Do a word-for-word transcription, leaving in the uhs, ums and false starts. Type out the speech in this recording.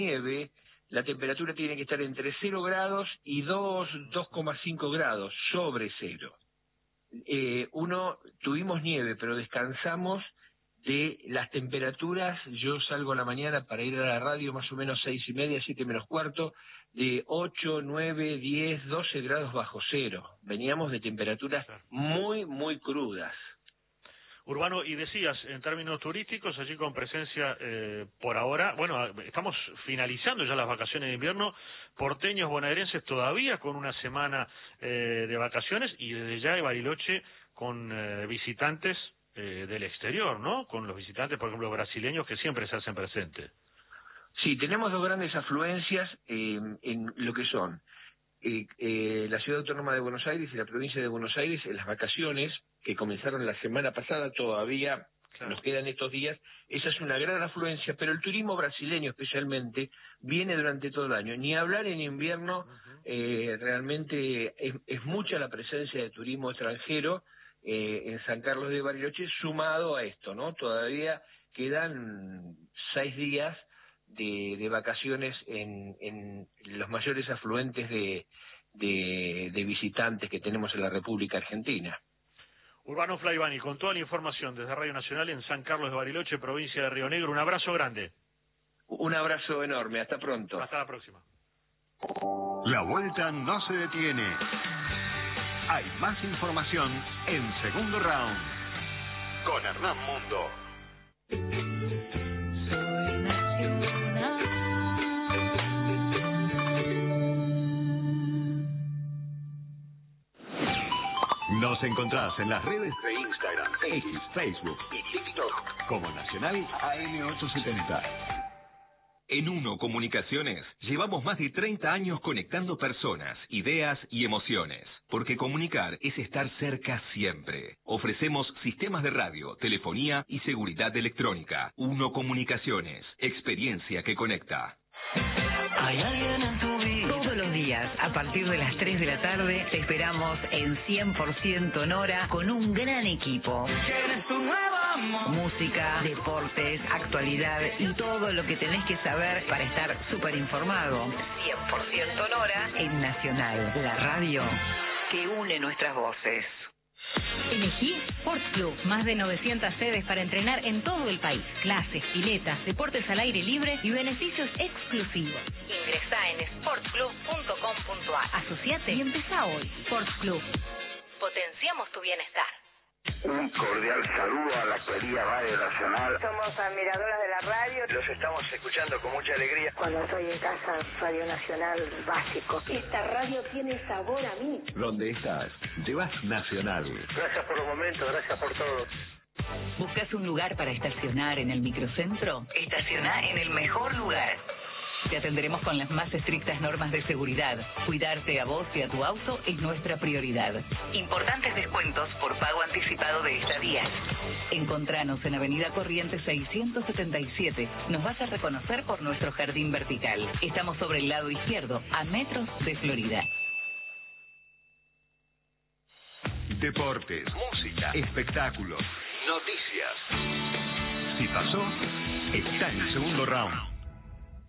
nieve, la temperatura tiene que estar entre cero grados y dos, dos coma cinco grados sobre cero. Eh, uno, tuvimos nieve, pero descansamos de las temperaturas. Yo salgo a la mañana para ir a la radio más o menos seis y media, siete menos cuarto, de ocho, nueve, diez, doce grados bajo cero. Veníamos de temperaturas muy, muy crudas. Urbano, y decías, en términos turísticos, allí con presencia eh, por ahora, bueno, estamos finalizando ya las vacaciones de invierno, porteños bonaerenses todavía con una semana eh, de vacaciones, y desde ya de Bariloche con eh, visitantes eh, del exterior, ¿no? Con los visitantes, por ejemplo, brasileños que siempre se hacen presentes. Sí, tenemos dos grandes afluencias eh, en lo que son eh, eh, la Ciudad Autónoma de Buenos Aires y la provincia de Buenos Aires en las vacaciones que comenzaron la semana pasada, todavía claro. Nos quedan estos días. Esa es una gran afluencia, pero el turismo brasileño especialmente viene durante todo el año. Ni hablar en invierno, uh-huh. eh, realmente es, es mucha la presencia de turismo extranjero eh, en San Carlos de Bariloche, sumado a esto, ¿no? Todavía quedan seis días de, de vacaciones en, en los mayores afluentes de, de, de visitantes que tenemos en la República Argentina. Urbano Flaivani, con toda la información desde Radio Nacional en San Carlos de Bariloche, provincia de Río Negro. Un abrazo grande. Un abrazo enorme. Hasta pronto. Hasta la próxima. La vuelta no se detiene. Hay más información en Segundo Round con Hernán Mundo. Nos encontrás en las redes de Instagram, X, Facebook y TikTok como Nacional A M ochocientos setenta. En Uno Comunicaciones llevamos más de treinta años conectando personas, ideas y emociones, porque comunicar es estar cerca siempre. Ofrecemos sistemas de radio, telefonía y seguridad electrónica. Uno Comunicaciones, experiencia que conecta. Hay alguien en tu vida. Todos los días, a partir de las tres de la tarde, te esperamos en cien por ciento Nora con un gran equipo. ¿Quieres tu nuevo amor? Música, deportes, actualidad y todo lo que tenés que saber para estar súper informado. cien por ciento Nora en Nacional, la radio que une nuestras voces. Elegí Sports Club, más de novecientas sedes para entrenar en todo el país. Clases, piletas, deportes al aire libre y beneficios exclusivos. Ingresá en sports club punto com punto a r. Asociate y empezá hoy. Sports Club. Potenciamos tu bienestar. Un cordial saludo a la querida Radio Nacional. Somos admiradoras de la radio. Los estamos escuchando con mucha alegría. Cuando estoy en casa, Radio Nacional básico. Esta radio tiene sabor a mí. ¿Dónde estás? Llevas Nacional. Gracias por los momentos, gracias por todo. ¿Buscas un lugar para estacionar en el microcentro? Estaciona en el mejor lugar. Te atenderemos con las más estrictas normas de seguridad. Cuidarte a vos y a tu auto es nuestra prioridad. Importantes descuentos por pago anticipado de estadías. Encontranos en Avenida Corrientes seiscientos setenta y siete. Nos vas a reconocer por nuestro jardín vertical. Estamos sobre el lado izquierdo, a metros de Florida. Deportes, música, espectáculos, noticias. Si pasó, está en el Segundo Round.